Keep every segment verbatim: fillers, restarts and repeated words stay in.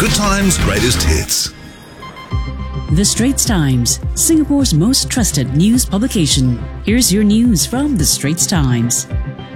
Good Times Greatest Hits. The Straits Times, Singapore's most trusted news publication. Here's your news from The Straits Times.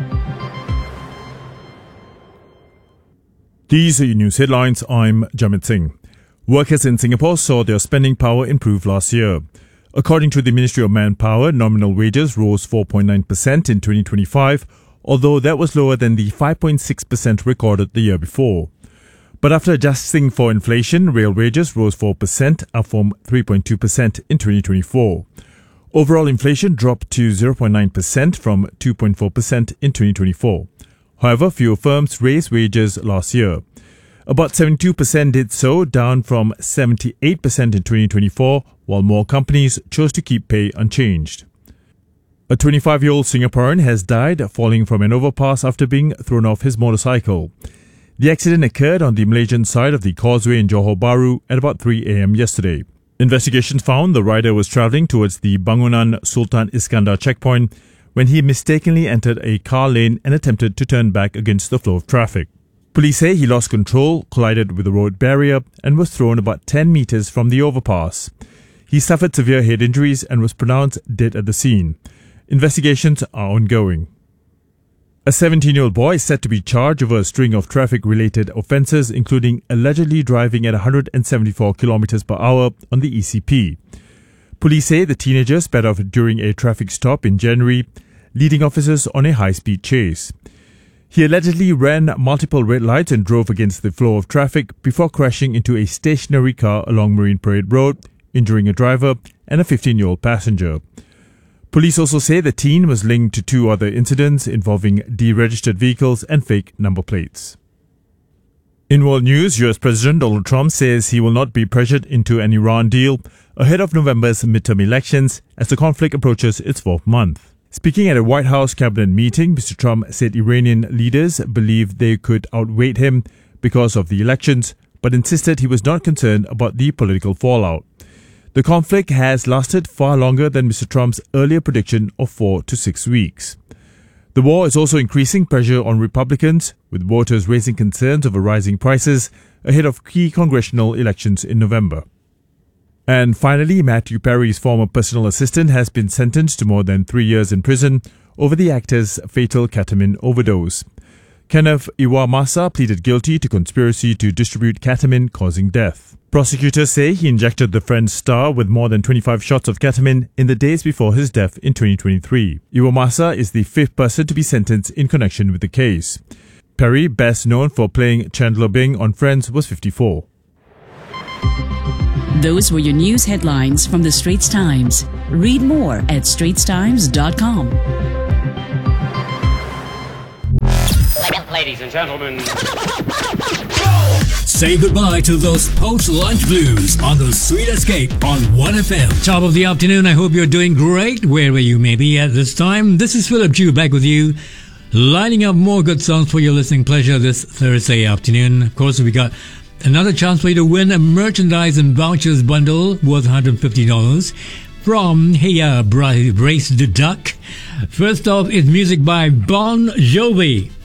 These are your news headlines. I'm Jamit Singh. Workers in Singapore saw their spending power improve last year. According to the Ministry of Manpower, nominal wages rose four point nine percent in twenty twenty-five, although that was lower than the five point six percent recorded the year before. But after adjusting for inflation, real wages rose four percent, up from three point two percent in twenty twenty-four. Overall inflation dropped to zero point nine percent from two point four percent in twenty twenty-four. However, fewer firms raised wages last year. About seventy-two percent did so, down from seventy-eight percent in twenty twenty-four, while more companies chose to keep pay unchanged. A twenty-five-year-old Singaporean has died falling from an overpass after being thrown off his motorcycle. The accident occurred on the Malaysian side of the causeway in Johor Bahru at about three a.m. yesterday. Investigations found the rider was travelling towards the Bangunan Sultan Iskandar checkpoint when he mistakenly entered a car lane and attempted to turn back against the flow of traffic. Police say he lost control, collided with a road barrier, and was thrown about ten metres from the overpass. He suffered severe head injuries and was pronounced dead at the scene. Investigations are ongoing. A seventeen-year-old boy is set to be charged over a string of traffic-related offences, including allegedly driving at one hundred seventy-four kilometres per hour on the E C P. Police say the teenager sped off during a traffic stop in January, leading officers on a high-speed chase. He allegedly ran multiple red lights and drove against the flow of traffic before crashing into a stationary car along Marine Parade Road, injuring a driver and a fifteen-year-old passenger. Police also say the teen was linked to two other incidents involving deregistered vehicles and fake number plates. In world news, U S President Donald Trump says he will not be pressured into an Iran deal ahead of November's midterm elections as the conflict approaches its fourth month. Speaking at a White House cabinet meeting, Mister Trump said Iranian leaders believe they could outweigh him because of the elections, but insisted he was not concerned about the political fallout. The conflict has lasted far longer than Mister Trump's earlier prediction of four to six weeks. The war is also increasing pressure on Republicans, with voters raising concerns over rising prices ahead of key congressional elections in November. And finally, Matthew Perry's former personal assistant has been sentenced to more than three years in prison over the actor's fatal ketamine overdose. Kenneth Iwamasa pleaded guilty to conspiracy to distribute ketamine causing death. Prosecutors say he injected the Friends star with more than twenty-five shots of ketamine in the days before his death in twenty twenty-three. Iwamasa is the fifth person to be sentenced in connection with the case. Perry, best known for playing Chandler Bing on Friends, was fifty-four. Those were your news headlines from The Straits Times. Read more at straits times dot com. Ladies and gentlemen, say goodbye to those post-lunch blues on the Sweet Escape on one F M. Top of the afternoon. I hope you're doing great wherever you may be at this time. This is Philip Chu back with you, lining up more good songs for your listening pleasure this Thursday afternoon. Of course, we got another chance for you to win a merchandise and vouchers bundle worth one hundred fifty dollars from Heya Brace the Duck. First off is music by Bon Jovi.